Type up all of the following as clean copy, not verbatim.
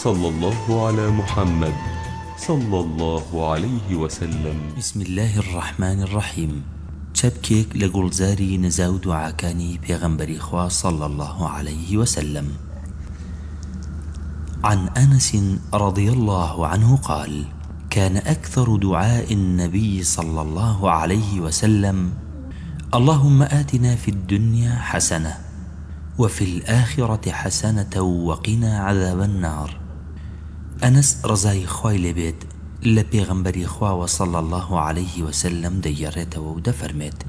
صلى الله على محمد صلى الله عليه وسلم. بسم الله الرحمن الرحيم. چەپکێک لە گوڵزاری نەزا و دوعاکانی پێغەمبەری خوا صلى الله عليه وسلم. عن أنس رضي الله عنه قال: كان أكثر دعاء النبي صلى الله عليه وسلم: اللهم آتنا في الدنيا حسنة وفي الآخرة حسنة وقنا عذاب النار. أنس رضای خوای لێبێت لە پێغەمبەری خواوە صلى الله عليه وسلم دەیگەڕێتەوە و دەفەرمێت: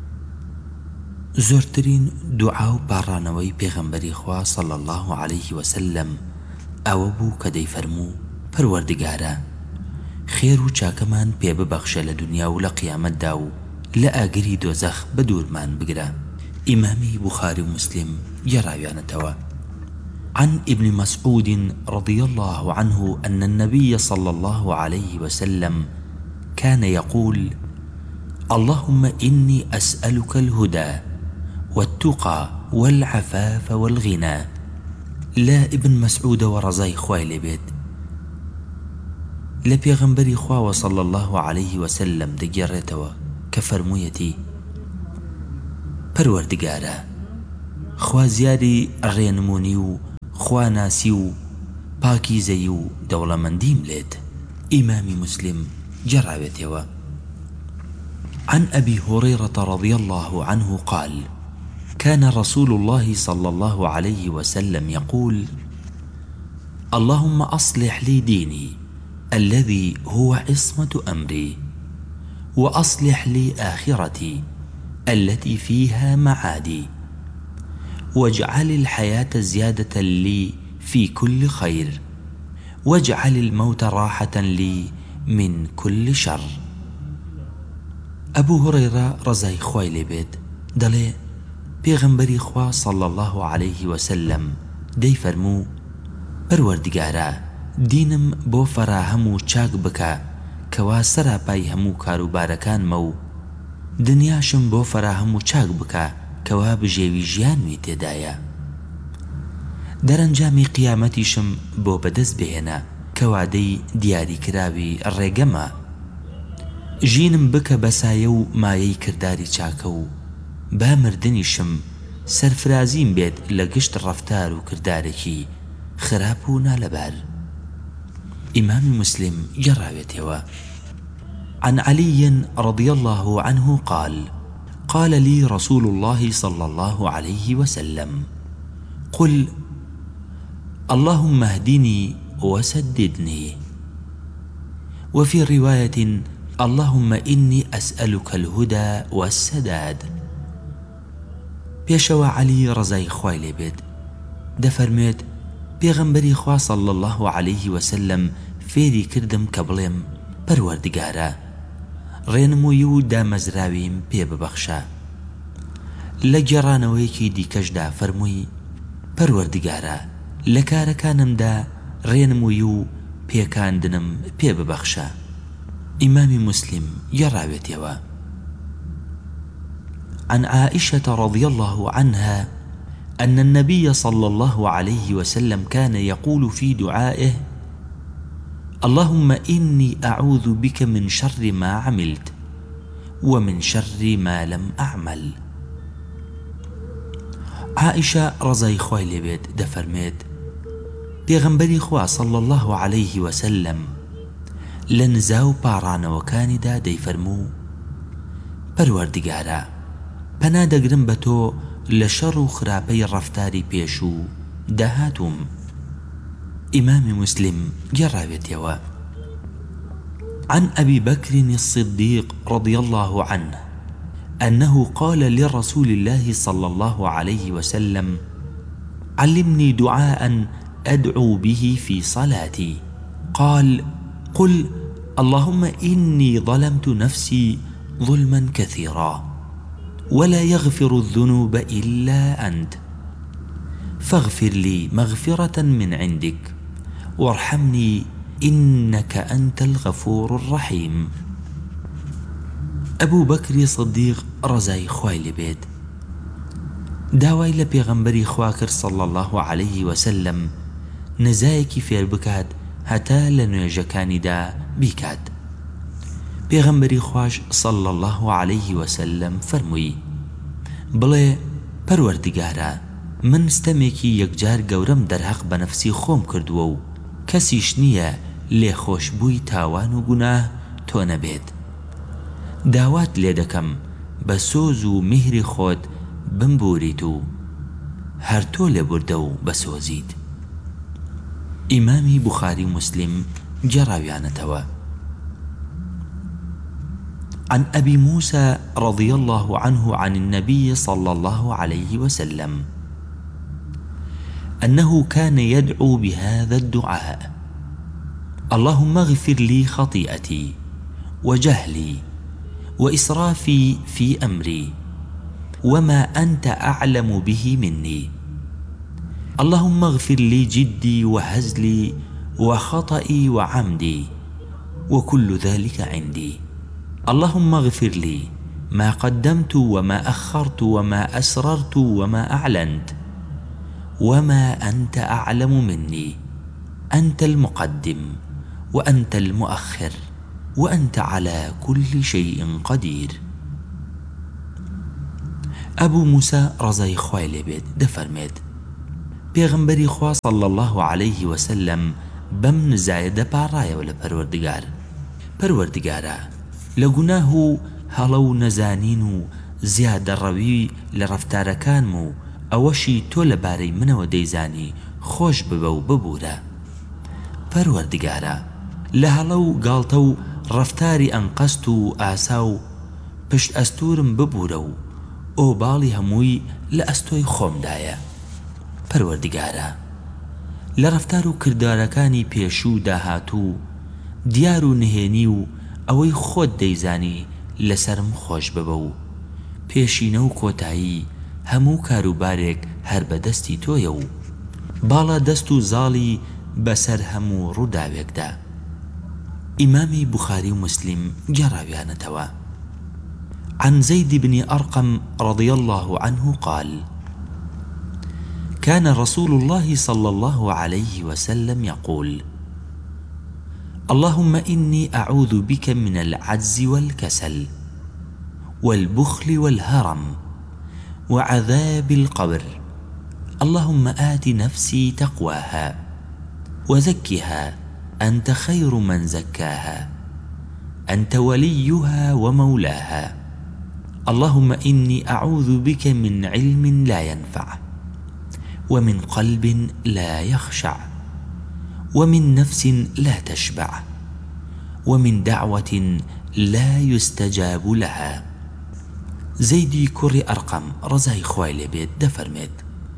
زۆرترین دوعا و پاڕانەوەی پێغەمبەری خوا صلى الله عليه وسلم ئەوە بوو کە دەیفەرموو: پەروەردگارە، خێر و چاکەمان پێ ببەخشە لە دنیا و لە قیامەتدا و لە ئاگری دۆزەخ بە دوورمان بگرە. ئیمامی بوخاری و مسلم گێڕاویانەتەوە. عن ابن مسعود رضي الله عنه أن النبي صلى الله عليه وسلم كان يقول: اللهم إني أسألك الهدى والتقى والعفاف والغنى. لا ابن مسعود ورزاي خوای لێبێت لە پێغەمبەری خواوە صلى الله عليه وسلم دەگێڕێتەوە کە فەرموویەتی: پەروەردگارە، خوا زیادی ڕێنمونی و خواناسی و پاکیزەی و دەوڵەمەندیم لێت. ئیمامی مسلم گێڕاوێتەوە. عن أبي هريرة رضي الله عنه قال: كان رسول الله صلى الله عليه وسلم يقول: اللهم أصلح لي ديني الذي هو عصمة أمري، وأصلح لي آخرتي التي فيها معادي، واجعل الحياة زيادة لي في كل خير، واجعل الموت راحة لي من كل شر. أبو هريرة رضای خوای لێبێت دەڵێ پێغەمبەری خوا صلى الله عليه وسلم دەیفەرموو: پەروەردگارە، دینم بۆ فەراهەم و چاک بکە کەوا سەراپای هەموو کاروبارەکانمە و دنیاشم بۆ فەراهەم و چاک بکە کەوا بژێوی ژیانوی تێدایە. دەرەنجامی قیامەتیشم بۆ بەدەست بهێنە کەوادەی دیاریکراوی ڕێگەمە. ژینم بکە بەسایە و مایەی کردداری چاکە و با مردنیشم سەرفرازیم بێت لە گشت ڕەفتار و کردارێکی خراپ و نالەبار. ئیمامی مسلم گێڕاوێتەوە. عن علي رضي الله عنه قال: قال لي رسول الله صلى الله عليه وسلم: قل اللهم اهدني وسددني. وفي رواية: اللهم إني أسألك الهدى والسداد. پێشەوە علی ڕزای خوای لێبێت دەفەرمێت پێغەمبەری خوا صلى الله عليه وسلم فێری کردم کە بڵێم: پەروەردگارە، ڕێنمووی و دامەزراویم پێ ببەخشە. لە گێڕانەوەیەکی دیکەشدا فەرمووی: پەروەردگارە، لە کارەکانمدا ڕێنمووی و پێکاندنم پێ ببەخشە. ئیمامی مسلم گێڕاوێتەوە. عن عائشة رضي الله عنها أن النبي صلى الله عليه وسلم كان يقول في دعائه: اللهم إني أعوذ بك من شر ما عملت ومن شر ما لم أعمل. عائشة رضای خوای لێبێت دەفەرمێت پێغەمبەری خوا صلى الله عليه وسلم لە نزا و پاڕانەوەکانیدا دەیفەرموو: پەروەردگارە، پەنا دەگرم بە تۆ لە شەڕ و خراپەی ڕەفتاری پێش و داهاتوم. ئیمامی مسلم گێڕاوێتەوە. عن أبي بكر الصديق رضي الله عنه أنه قال لرسول الله صلى الله عليه وسلم: علمني دعاء أدعو به في صلاتي. قال: قل اللهم إني ظلمت نفسي ظلما كثيرا ولا يغفر الذنوب إلا أنت، فاغفر لي مغفرة من عندك وارحمني إنك أنت الغفور الرحيم. أبو بكر صديق رضای خوای لێبێت داوای لە پێغەمبەری خوا کرد صلى الله عليه وسلم نزایەکی فێر بکات هەتا لە نوێژەکانیدا بیکات. پێغەمبەری خوش صلی الله عليه وسلم فەرمووی: بڵێ پەروەردگارە، من ستەمێکی یەکجار گەورەم دەرهەق بە نەفسی خۆم کردووە و کەسیش نییە لێخۆشبووی تاوان و گوناه تۆ نەبێت. داوات لێ دەکەم بە سۆز و میهری خۆت بمبوریت و هەر تۆ لێبوردە و بەسۆزیت. ئیمامی بوخاری مسلم جێڕاویانەتەوە. عن أبي موسى رضي الله عنه عن النبي صلى الله عليه وسلم أنه كان يدعو بهذا الدعاء: اللهم اغفر لي خطيئتي وجهلي وإسرافي في أمري وما أنت أعلم به مني، اللهم اغفر لي جدي وهزلي وخطئي وعمدي وكل ذلك عندي، اللهم اغفر لي ما قدمت وما أخرت وما أسررت وما أعلنت وما أنت أعلم مني، أنت المقدم وأنت المؤخر وأنت على كل شيء قدير. أبو موسى رضای خوای لێ بێت دەفەرمێت: پێغەمبەری خوا صلی الله عليه وسلم بەم نزایە دەپاڕایەوە لە پەروەردگارە، لە گوناه و هەڵە و نەزانین و زیادەڕەوی لە ڕەفتارەکانم و ئەوەشی تۆ لەبارەی منەوە دەیزانی خۆش ببە و ببوورە. پەروەردگارە، لە هەڵە و گاڵتە و ڕەفتاری ئەنقەست و ئاسا و پشت ئەستورم ببوورە و ئۆباڵی هەمووی لە ئەستۆی خۆمدایە. پەروەردگارە، لە ڕەفتار و کردارەکانی پێشوو داهاتوو دیار و نهێنی و ئەوەی خۆت دەیزانی لەسرم خۆش ببە و پێشینە و کۆتایی هەموو کاروبارێک هەر بەدەستی تۆیە و باڵا دەست و زاڵی بەسەر هەموو ڕووداوێکدا. ئیمامی بوخاری و مسلم گێڕاویانەتەوە. عن زيد بن أرقم رضي الله عنه قال: كان رسول الله صلى الله عليه وسلم يقول: اللهم إني أعوذ بك من العجز والكسل والبخل والهرم وعذاب القبر، اللهم آت نفسي تقواها وزكها أنت خير من زكاها، أنت وليها ومولاها، اللهم إني أعوذ بك من علم لا ينفع ومن قلب لا يخشع ومن نفس لا تشبع ومن دعوة لا يستجاب لها. زيدي كري أرقم رضای خوای لێ بێت دەفەرمێت: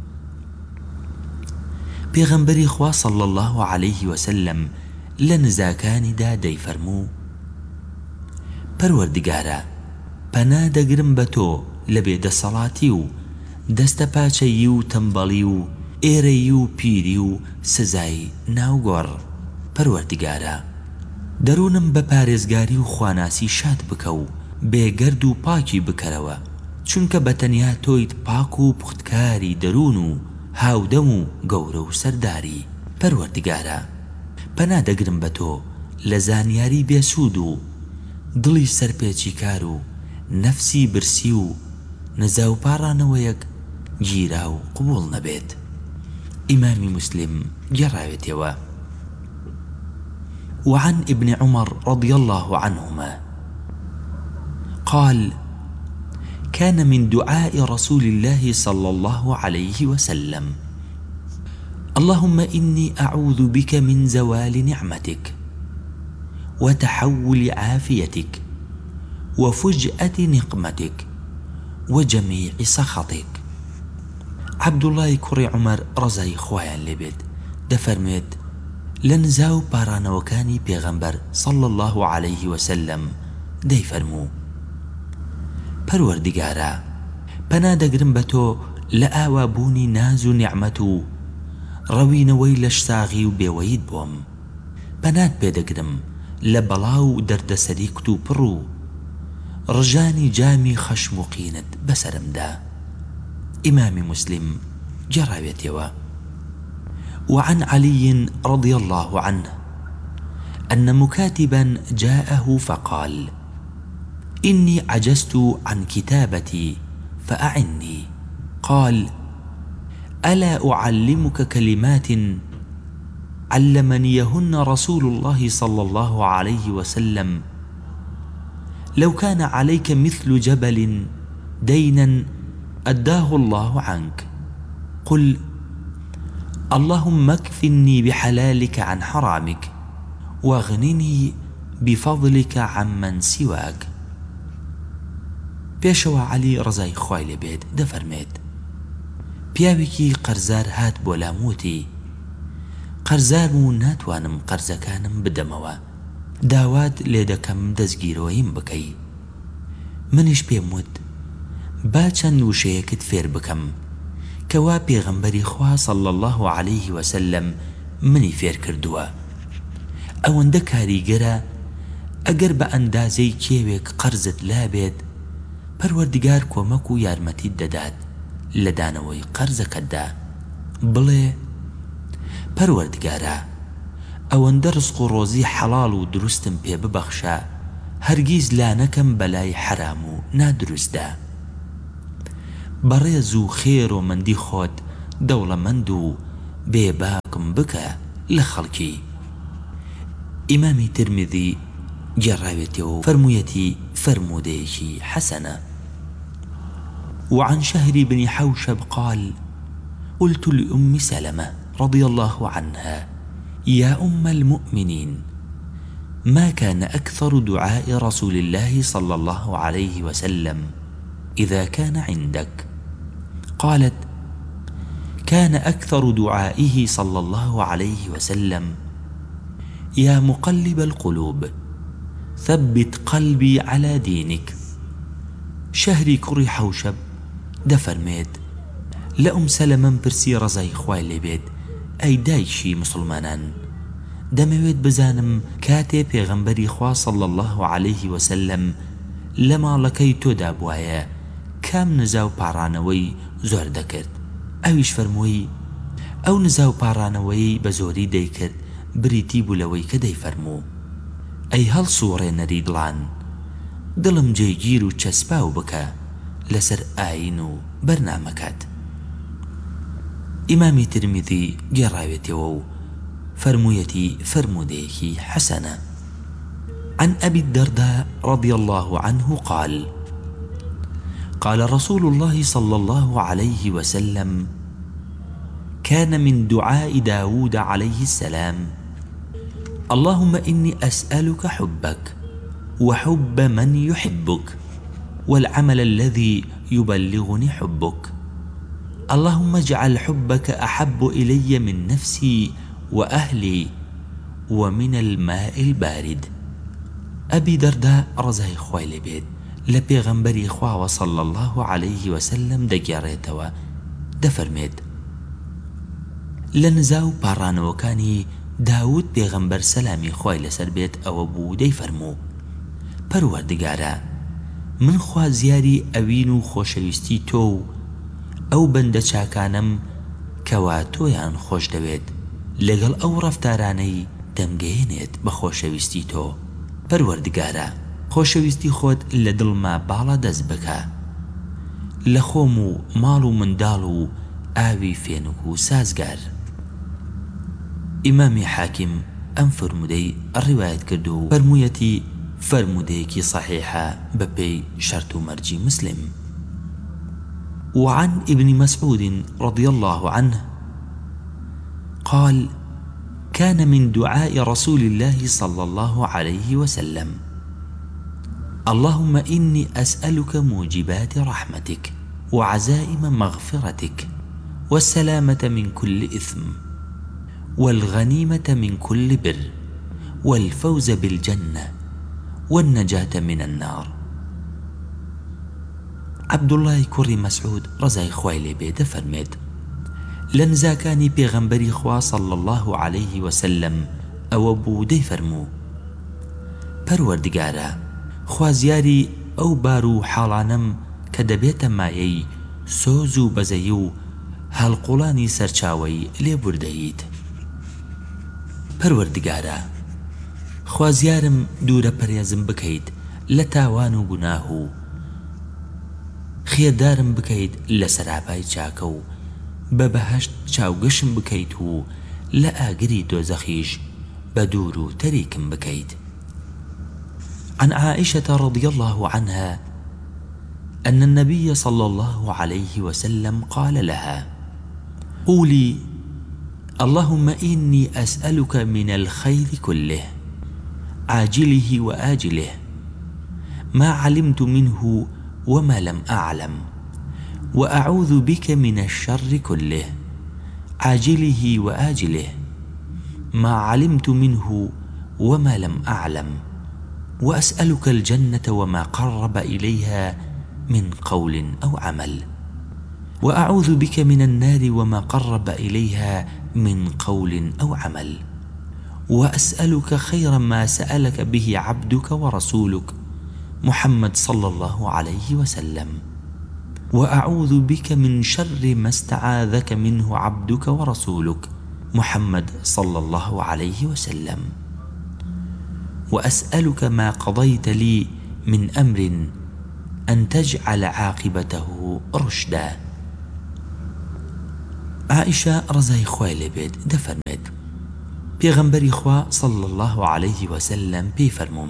پێغەمبەری خوا صلی الله عليه وسلم لە نزاکانیدا دەیفەرموو: پەروەردگارە، پەنا دەگرم بە تۆ لە بێدەسەڵاتی و دەستە پاچەیی و تەمبەڵی و ئێرەی و پیری و سزای ناوگۆڕ. پەروەردگارە، دەروونم بە پارێزگاری و خواناسی شاد بکە و بێگەرد و پاکی بکەرەوە، چونکە بەتەنیا تۆیت پاک و پوختکاری دەروون و هاودەم و گەورە و سەرداری. پەروەردگارە، پەنا دەگرم بە تۆ لە زانیاری بێسوود و دڵی سەرپێچی کار و نەفسی برسی و نەزا و پاڕانەوەیەک گیرا و قبوڵ نەبێت. ئیمامی مسلم گێڕاوێتەوە. وعن ابن عمر رضي الله عنهما قال: كان من دعاء رسول الله صلى الله عليه وسلم: اللهم إني أعوذ بك من زوال نعمتك وتحول عافيتك وفجأة نقمتك وجميع سخطك. عبد الله كري عمر رضای خوایان لێ بێت دەفەرمێت: لە نزا و پارانەوەکانی پێغەمبەر صلی الله عليه وسلم دەیفەرموو: پەروەردگارە، پەنا دەگرم بە تۆ لە ئاوابوونی ناز و نیعمەت و ڕەوینەوەی لە شتاغی و بێوەیت بۆم، پەنات پێدەگرم لە بەڵا و دەردەسەری کت و پڕ و ڕژانی جامی خەشم و قینت بەسەرمدا. ئیمامی مسلم گێڕاوێتەوە. وعن علي رضي الله عنه أن مكاتبا جاءه فقال: إني عجزت عن كتابتي فأعني. قال: ألا أعلمك كلمات علمنيهن رسول الله صلى الله عليه وسلم؟ لو كان عليك مثل جبل دينا أداه الله عنك، قل: اللهم اكفني بحلالك عن حرامك واغنني بفضلك عمن سواك. پێشەوە عەلی ڕزای خوای لێبێت دەفەرمێت: پیاوێکی قەرزار هات بۆ لام وتی: قەرزارم و ناتوانم قەرزەکانم بدەمەوە، داوات لێ دەکەم دەستگیرەوەیم بکەی. منیش پێم وت: با چەند وشەیەکت فێر بکەم کەوا پێغەمبەری خوا صلی الله عليه وسلم منی فێر کردووە. ئەوەندە کاریگەرە ئەگەر بە ئەندازەی کێوێک قەرزت لابێت، پەروەردگار کۆمەک و یارمەتیت دەدات لە دانەوەی قەرزەکەتدا. بڵێ: پەروەردگارە، ئەوەندە ڕزق و ڕۆزی حەڵاڵ و دروستم پێ ببەخشە، هەرگیز لا نەکەم بەلای حرام و نادروستدا. بەڕێز و خێر و مندی خۆت دەوڵەمەند و بێباکم بکە لە خەڵکی. ئیمامی ترمذی گێڕاوێتەوە فەرموویەتی فرمودەیەکی حەسەنە. وعن شهر بن حوشب قال: قلت لأم سلمة رضي الله عنها: يا أم المؤمنين، ما كان أكثر دعاء رسول الله صلى الله عليه وسلم إذا كان عندك؟ قالت: كان أكثر دعائه صلى الله عليه وسلم: يا مقلب القلوب ثبت قلبي على دينك. شهری کوڕی حەوشەب دەفەرمێت: لە ئوم سەلەمەم پرسی ڕزای خوای لێبێت: ئەی دایکی مسلمانان، دەمەوێت بزانم کاتێ پێغەمبەری خوا صلی الله عليه وسلم لە ماڵەکەی تۆدا بوایە کام نزا و پاڕانەوەی زۆر دەکرد؟ ئەویش فەرمووی: ئەو نزا و پاڕانەوەی بە زۆری دەیکرد بریتی بوو لەوەی کە دەیفەرموو: ئەی هەڵسوڕێنەری دڵان، دڵم جێگیر و چەسپاو بکە لەسەر ئاین و بەرنامەکات. ئیمامی ترمذی گێڕاوێتەوە و فەرموویەتی فرمودەیەکی حەسەنە. عن أبي الدرداء رضي الله عنه قال: قال رسول الله صلى الله عليه وسلم: كان من دعاء داود عليه السلام: اللهم إني أسألك حبك وحب من يحبك والعمل الذي يبلغني حبك. اللهم اجعل حبك أحب إلي من نفسي وأهلي ومن الماء البارد. أبي درداء ڕزای خوای لێبێت لە پێغەمبەری خواوە صلی الله عليه وسلم دەگێڕێتەوە دەفەرمێت: لە نزا و پاڕانەوەکانی داود پێغەمبەر سەلامی خوای لەسەر بێت ئەوە بوو دەیفەرموو: پەروەردگارە، من خوازیاری ئەوین و خۆشەویستی تۆ و ئەو بەندە چاکانم کەوا تۆیان خۆش دەوێت لەگەڵ ئەو ڕەفتارانەی دەمگەیەنێت بە خۆشەویستی تۆ. پەروەردگارە، خۆشەویستی خۆت لە دڵما باڵە دەست بکە، لە خۆم و ماڵ و منداڵ و ئاوی فێنک و سازگار. ئیمامی حاکم ئەم فرمودەی ڕیوایەت کرد و فەرموویەتی فرمودەیەکی صحیحە بەپێی شەرت و مەرجی مسلم. وعن ابن مسعود رضي الله عنه قال: كان من دعاء رسول الله صلى الله عليه وسلم: اللهم إني أسألك موجبات رحمتك وعزائم مغفرتك والسلامة من كل إثم والغنيمة من كل بر والفوز بالجنة والنجاة من النار. عبد الله کوڕی مەسعود ڕزای خوای لێبێ دەفەرمێت: لە نزاکانی پێغەمبەری خوا صلی الله عليه وسلم ئەوە بوو دەیفەرموو: پەروەردگارە، خوازیاری ئەو بار و حاڵانم کە دەبێتە مایەی سۆز و بەزەیی و هەڵقوڵانی سەرچاوەی لێبوردەیت. پەروەردگارە خوازیارم دوورە پەرێزم بکەیت لە تاوان و گوناه و خێدارم بکەیت لە سەراپای چاکە و بە بەهەشت چاوگەشم بکەیت و لە ئاگری دۆزەخیش بە دوور و تەریکم بکەیت. عن عائشة رضي الله عنها أن النبي صلى الله عليه وسلم قال لها: قولي اللهم إني أسألك من الخير كله عاجله وآجله ما علمت منه وما لم أعلم، وأعوذ بك من الشر كله عاجله وآجله ما علمت منه وما لم أعلم، وأسألك الجنة وما قرب إليها من قول أو عمل، وأعوذ بك من النار وما قرب إليها من قول أو عمل، وأسألك خير ما سألك به عبدك ورسولك محمد صلى الله عليه وسلم، وأعوذ بك من شر ما استعاذك منه عبدك ورسولك محمد صلى الله عليه وسلم، وأسألك ما قضيت لي من أمر أن تجعل عاقبته رشدا. عائشة رضای خوای لێ بێت دەفەرمێت پێغەمبەری خوا صلى الله عليه وسلم پێی فەرمووم: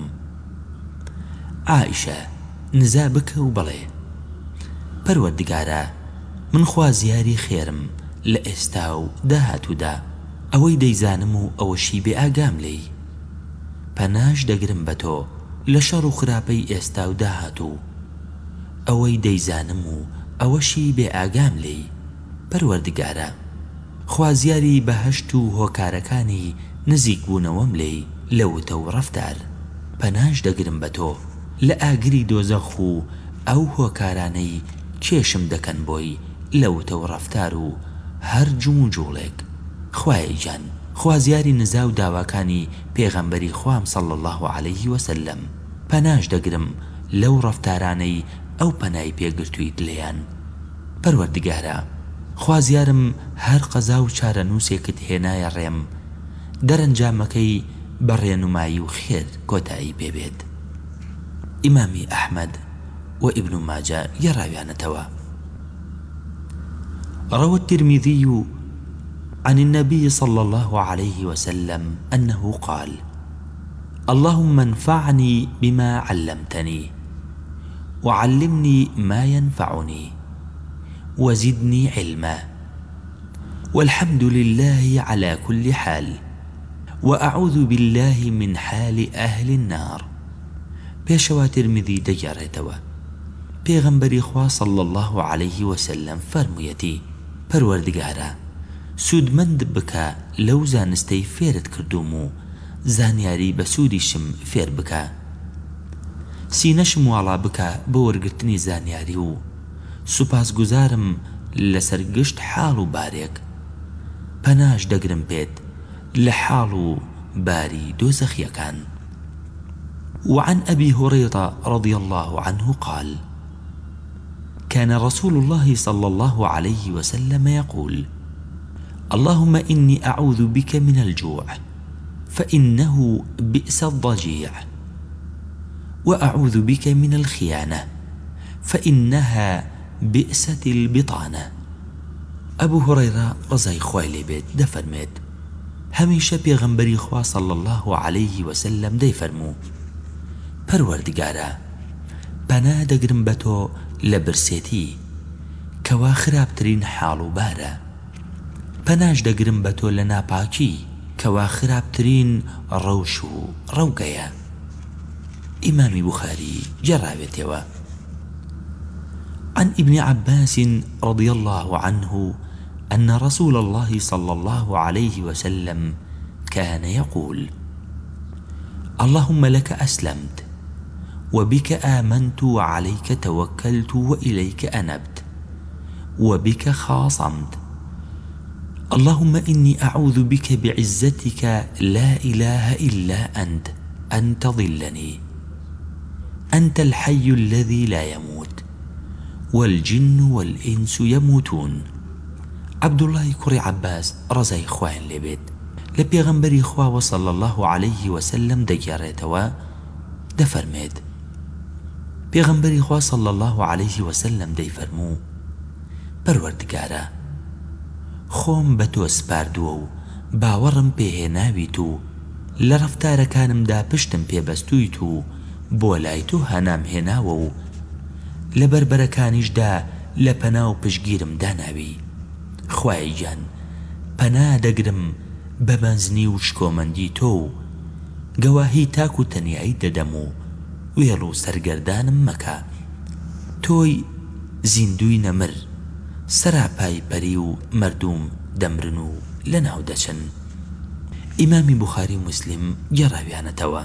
عائشە نزا بکە و بڵێ پەروەردگارە من خوازیاری خێرم لە ئێستا و داهاتوودا، ئەوەی دەیزانم و ئەوەشی بێ ئاگام لێی، پەناش دەگرم بە تۆ لە شەڕ و خراپەی ئێستا و داهاتوو، ئەوەی دەیزانم و ئەوەشی بێ ئاگام لێی. پەروەردگارە خوازیاری بەهەشت و هۆکارەکانی نزیک بوونەوەم لێی لەوتە و ڕەفتار، پەناش دەگرم بە تۆ لە ئاگری دۆزەخ و ئەو هۆکارانەی کێشم دەکەن بۆی لەوتە و ڕەفتار و هەر جوم و جوڵێک. خوایە گیان خوازیاری نزا و داواکانی پێغەمبەری خوام صلى الله عليه وسلم، پەناش دەگرم لەو ڕەفتارانەی ئەو پەنای پێگرتوویت لێیان. پەروەردگارە خوازیارم هەر قەزا و چارەنووسێکت هێنایە ڕێم، دەرەنجامەکەی بە ڕێنمایی و خێر کۆتایی پێبێت. ئیمامی ئەحمەد و ئیبن ماجە گەڕاویانەتەوە. روى الترمذي عن النبي صلى الله عليه وسلم أنه قال: اللهم انفعني بما علمتني وعلمني ما ينفعني وزدني علما، والحمد لله على كل حال، وأعوذ بالله من حال أهل النار. پێشەوا ترمذی دەگەڕێتەوە پێغەمبەری خوا صلى الله عليه وسلم فەرموویەتی پەروەردگارە سوودمەند بکە لەو زانستەی فێرت کردوم و زانیاری بە سوودیشم فێر بکە، سینەشم واڵا بکە بە وەرگرتنی زانیاری و سوپاسگوزارم لەسەر گشت حاڵ و بارێک، پەناش دەگرم پێت لە حاڵ و باری دۆزەخیەکان. وعن أبي هريرة رضي الله عنه قال: كان رسول الله صلى الله عليه وسلم يقول: اللهم إني أعوذ بك من الجوع فإنه بئس الضجيع، وأعوذ بك من الخيانة فإنها بئست البطانة. أبو هريرة رضای خوای لێ بێت دەفەرمێت هەمیشە پێغەمبەری خوا صلى الله عليه وسلم دەیفەرموو پەروەردگارە پەنا دەگرم بە تۆ لە برسێتی کەوا خراپترین حاڵ و بارە، پەناش دەگرم بە تۆ لە ناپاکی کەوا خراپترین ڕەوش و ڕەوگەیە. ئیمامی بوخاری گەڕاوێتەوە. عن ابن عباس رضي الله عنه أن رسول الله صلى الله عليه وسلم كان يقول: اللهم لك أسلمت وبك آمنت وعليك توكلت وإليك أنبت وبك خاصمت، اللهم إني أعوذ بك بعزتك لا إله إلا أنت أن تضلني، أنت الحي الذي لا يموت والجن والإنس يموتون. عبد الله كري عباس رضای خوایان لێ بێت لە پێغەمبەری خواوە صلی الله عليه وسلم دەگێڕێتەوە دەفەرمێت پێغەمبەری خوا صلی الله عليه وسلم دەیفەرموو پەروەردگارە خۆم بە تۆ سپاردووە و باوەڕم پێهێناویت و لە ڕەفتارەکانمدا پشتم پێبەستوویت و بۆ لای تۆ هەنام هێناوە و لە بەربەرەکانیشدا لە پەنا و پشگیرم داناوی خوای گیان پەنا دەگرم بە بەنزنی و شکۆمەندی تۆ و گەواهی تاک و تەنیایی دەدەم و وێڵ و سەرگەردانم مەکە تۆی زیندوی نەمر سەراپای پەری و مەردوم دەمرن و لەناو دەچن. ئیمامی بوخاری مسلم گەڕاویانەتەوە.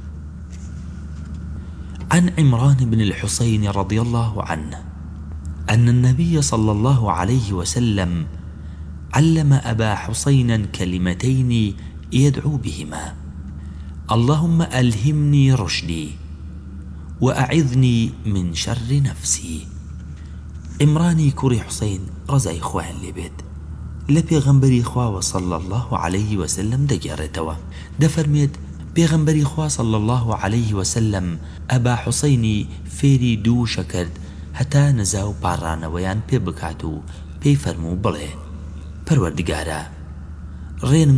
عن عمران بن الحصين رضي الله عنه أن النبي صلى الله عليه وسلم علم أبا حسين كلمتين يدعو بهما اللهم ألهمني رشدي وأعذني من شر نفسي. عمرانی کوڕی حوسەین ڕزای خوایان لێبێت لە پێغەمبەری خواوە صلی الله عليه وسلم دەگێڕێتەوە دەفەرمێت پێغەمبەری خوا صلی الله عليه وسلم ئەبا حوسەینی فێری دووشە کرد هەتا نزا و پاڕانەوەیان پێ بکات و پێی فەرموو بڵێ پەروەردگارە ڕێنم